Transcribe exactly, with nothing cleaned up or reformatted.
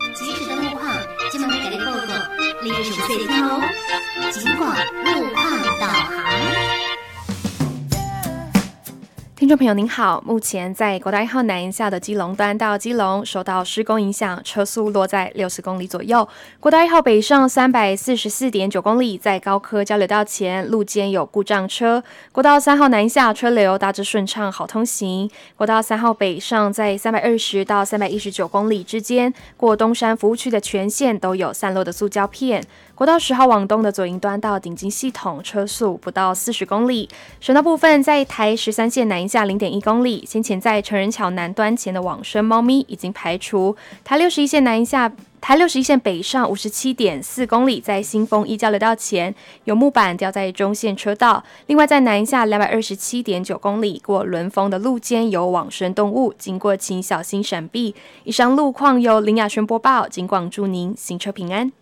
即时的路况，今晚会给你报告，你要详细听哦。警广路况导航。 听众朋友您好，目前在国道一号南营下的基隆段到基隆受到施工影响，车速落在六十公里左右。国道一号北上三百四十四点九公里，在高科交流道前路肩有故障车。国道三号南营下车流大致顺畅，好通行。国道三号北上在三百二十到三百一十九公里之间，过东山服务区的全线都有散落的塑胶片。国道十号往东的左营端到顶金系统，车速不到四十公里。省道部分在台十三线南营下零点一公里，先前在成人桥南端前的往生猫咪已经排除。台六十一线南营下台六十一线北上五十七点四公里，在新丰一交流道前有木板掉在中线车道。另外在南营下两百二十七点九公里，过轮峰的路肩有往生动物，经过请小心闪避。以上路况由林雅轩播报，警广祝您行车平安。